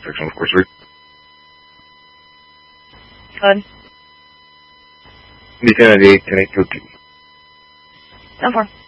section, of course. Good. Be 10 at 8, 10 8 2. 10-4.